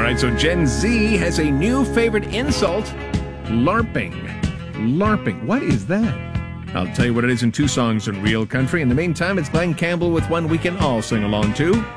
right, so Gen Z has a new favorite insult, LARPing. LARPing, what is that? I'll tell you what it is in two songs in real country. In the meantime, it's Glenn Campbell with one we can all sing along to.